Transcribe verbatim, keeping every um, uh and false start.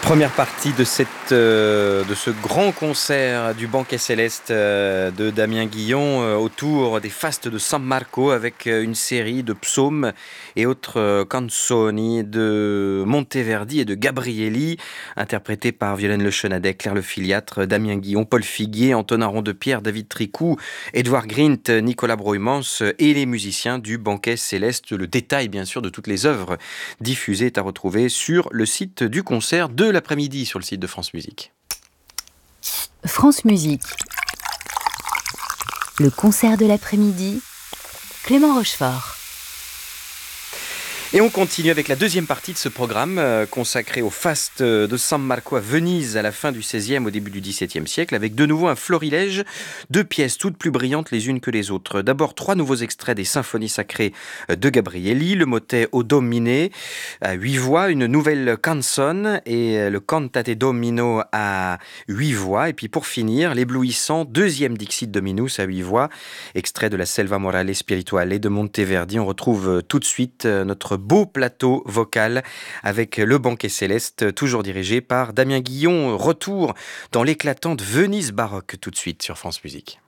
Première partie de, cette, euh, de ce grand concert du Banquet Céleste euh, de Damien Guillon euh, autour des fastes de San Marco avec euh, une série de psaumes et autres euh, canzoni de Monteverdi et de Gabrielli, interprétés par Violaine Le Chenadet, Claire Le Filiatre, Damien Guillon, Paul Figuier, Antonin Rond-de-Pierre, David Tricou, Édouard Grint, Nicolas Broymans et les musiciens du Banquet Céleste. Le détail, bien sûr, de toutes les œuvres diffusées est à retrouver sur le site du concert de l'après-midi sur le site de France Musique. France Musique. Le concert de l'après-midi, Clément Rochefort. Et on continue avec la deuxième partie de ce programme euh, consacré au faste de San Marco à Venise à la fin du seizième, au début du dix-septième siècle, avec de nouveau un florilège de pièces toutes plus brillantes les unes que les autres. D'abord, trois nouveaux extraits des symphonies sacrées de Gabrielli, le motet O Domine à huit voix, une nouvelle canzone et le Cantate Domino à huit voix. Et puis pour finir, l'éblouissant deuxième Dixit Dominus à huit voix, extrait de la Selva Morale Spirituale de Monteverdi. On retrouve tout de suite notre beau plateau vocal avec le Banquet Céleste, toujours dirigé par Damien Guillon. Retour dans l'éclatante Venise baroque tout de suite sur France Musique.